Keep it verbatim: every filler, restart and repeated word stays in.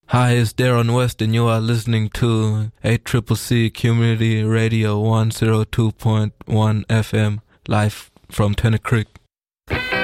Hi, it's Darren West, and you are listening to A C C C Community Radio one oh two point one F M, live from Tennant Creek.